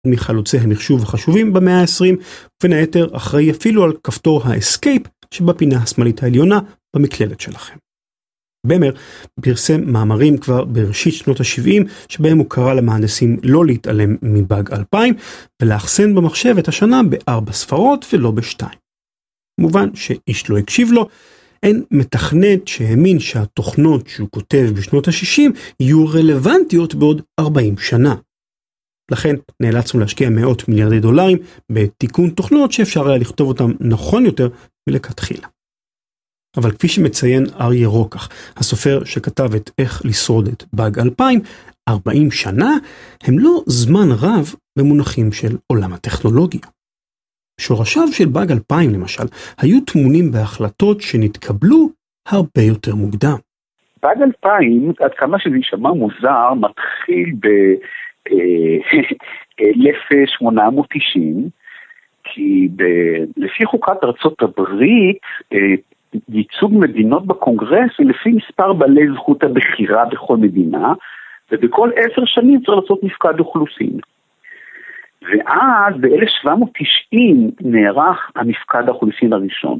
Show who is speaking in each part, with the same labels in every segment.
Speaker 1: מחלוצי המחשוב החשובים במאה ה-20, ובין היתר אחראי אפילו על כפתור האסקייפ שבפינה השמאלית העליונה במקלדת שלכם. במר פרסם מאמרים כבר בראשית שנות ה-70, שבהם הוא קרא למהנדסים לא להתעלם מבאג 2000, ולאחסן במחשב את השנה ב4 ספרות ולא ב2. מובן שאיש לא הקשיב לו, אין מתכנת שהאמין שהתוכנות שהוא כותב בשנות ה-60 יהיו רלוונטיות בעוד 40 שנה. לכן נאלצנו להשקיע מאות מיליארדי דולרים בתיקון תוכנות שאפשר היה לכתוב אותם נכון יותר מלכתחילה. אבל כפי שמציין אריה רוקח, הסופר שכתב את איך לשרוד את באג 2000, 40 שנה הם לא זמן רב במונחים של עולם הטכנולוגיה. שורשיו של באג 2000 למשל היו טמונים בהחלטות שנתקבלו הרבה יותר מוקדם.
Speaker 2: באג 2000, עד כמה שזה יישמע מוזר, מתחיל ב-1890, כי לפי חוקת ארצות הברית, ייצוג מדינות בקונגרס היא לפי מספר בעלי זכות הבחירה בכל מדינה, ובכל 10 שנים צריך לעשות מפקד אוכלוסין. ואז ב-1790 נערך המפקד האוכלוסין הראשון.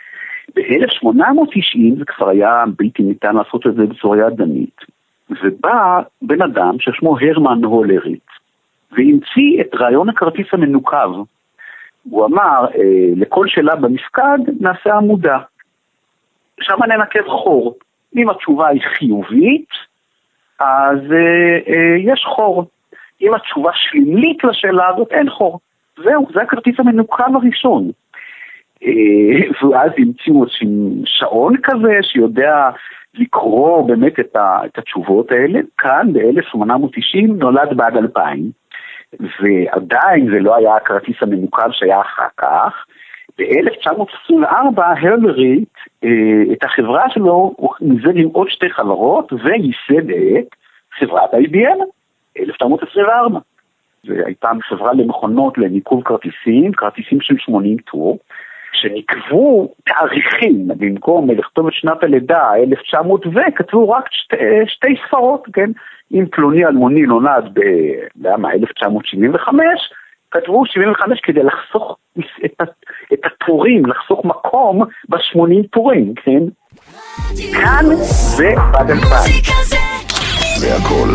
Speaker 2: ב-1890 זה כבר היה בלתי ניתן לעשות את זה בצורה ידנית, ובא בן אדם ששמו הרמן הולריץ, והמציא את רעיון הכרטיס המנוקב. הוא אמר, לכל שאלה במפקד נעשה עמודה. שם ננקב חור. אם התשובה היא חיובית, אז יש חור. אם התשובה שלילית לשאלה הזאת, אין חור. זהו, זה הכרטיס המנוקב הראשון. ואז המציאו שעון כזה שיודע לקרוא באמת את התשובות האלה. כאן ב-1890 נולד באג 2000, ועדיין זה לא היה הכרטיס המנוקב שהיה אחר כך. ב-1924 הולריץ, את החברה שלו, הוא ניזד עם עוד 2 חברות, וייסד את חברת IBM, 1924. והייתה חברה למכונות לניקוב כרטיסים של 80 טור, שנקבו תאריכים, במקום לכתוב את שנת הלידה, 1900 כתבו רק 2 ספרות, כן? אם פלוני אלמוני נולד ב-1975, כתבו 75 כדי לחסוך את הטורים, לחסוך מקום ב-80 טורים, כן? כאן זה באג 2000.
Speaker 3: זה הכל.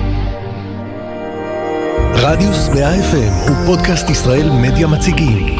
Speaker 3: רדיוס 100 FM הוא פודקאסט ישראל מדיה מציגים.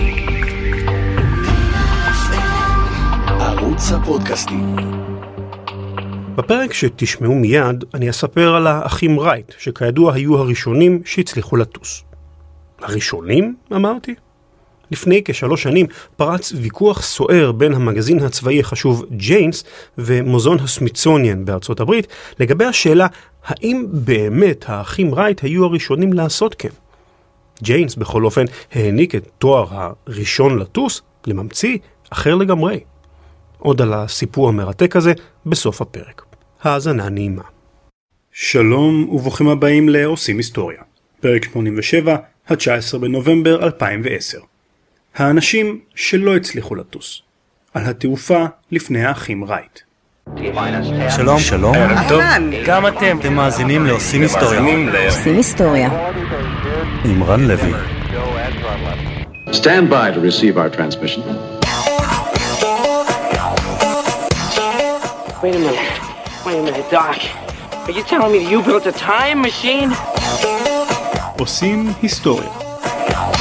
Speaker 3: ערוץ הפודקאסטים.
Speaker 1: בפרק שתשמעו מיד אני אספר על האחים רייט, שכידוע היו הראשונים שהצליחו לטוס. הראשונים, אמרתי? לפני כ3 שנים פרץ ויכוח סוער בין המגזין הצבאי החשוב ג'יינס ומוזיאון הסמיתסוניאן בארצות הברית לגבי השאלה האם באמת האחים רייט היו הראשונים לעשות כן. ג'יינס בכל אופן העניק את תואר הראשון לטוס לממציא אחר לגמרי. עוד על הסיפור המרתק הזה בסוף הפרק. האזנה נעימה. שלום וברוכים הבאים לעושים היסטוריה. פרק 87, 19 בנובמבר 2010. האנשים שלא הצליחו לטוס. על התעופה לפני האחים רייט.
Speaker 4: שלום. שלום. טוב. גם אתם מאזינים לעושים היסטוריה.
Speaker 5: עושים היסטוריה.
Speaker 4: עם רן לוי.
Speaker 6: Stand by to receive our transmission.
Speaker 7: Wait a minute, Doc. Are you telling me that you built a time machine?
Speaker 1: עושים היסטוריה.